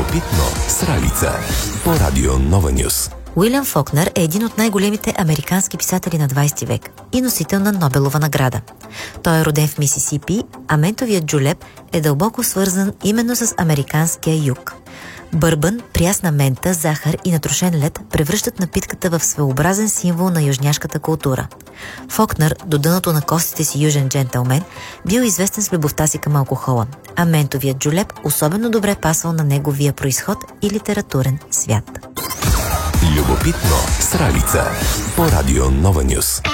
Любопитно с Ралица по Радио Нова Нюс. Уилям Фокнер е един от най-големите американски писатели на 20 век и носител на Нобелова награда. Той е роден в Мисисипи, а ментовият джулеп е дълбоко свързан именно с американския юг. Бърбан, прясна мента, захар и натрошен лед превръщат напитката в своеобразен символ на южняшката култура. Фокнер, до дъното на костите си южен джентълмен, бил известен с любовта си към алкохола, а ментовият джулеп особено добре пасвал на неговия произход и литературен свят. Любопитно с Ралица по Радио Нова Нюс.